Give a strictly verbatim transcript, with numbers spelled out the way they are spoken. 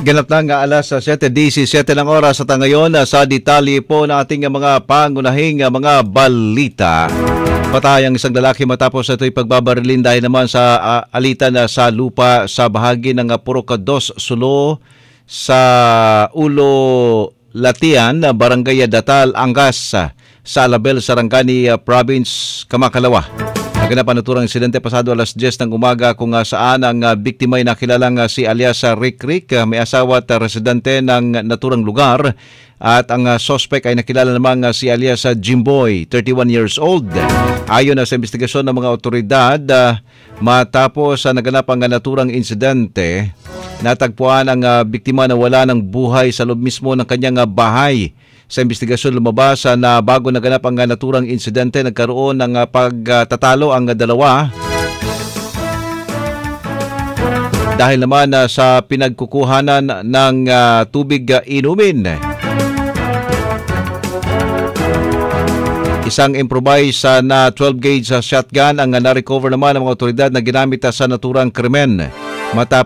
Ganap na nga alas siyete disisiyete ng oras at ngayon sa detalye po ng ating mga pangunahing mga balita. Patay ang isang lalaki matapos ito'y pagbabarilin dahil naman sa uh, alitan uh, sa lupa sa bahagi ng uh, Purok dos Sulo sa Ulo Latian, Barangay Datal, Angas sa Alabel, Sarangani uh, Province, Kamakalawa. Naganap ang naturang insidente pasado alas diyes ng umaga kung uh, saan ang uh, biktima ay nakilalang uh, si alias uh, Rick Rick, uh, may asawa at uh, residente ng naturang lugar. At ang uh, suspect ay nakilala namang uh, si alias uh, Jimboy, thirty-one years old. Ayon uh, sa investigasyon ng mga otoridad, uh, matapos uh, naganap ang uh, naturang insidente, natagpuan ang uh, biktima na wala ng buhay sa loob mismo ng kanyang uh, bahay. Sa investigasyon lumabas uh, na bago naganap ang uh, naturang insidente, nagkaroon ng uh, pagtatalo ang uh, dalawa. Dahil naman uh, sa pinagkukuhanan ng uh, tubig uh, inumin. Isang improvised uh, na twelve gauge uh, shotgun ang uh, na-recover naman ng mga otoridad na ginamit uh, sa naturang krimen. Matapos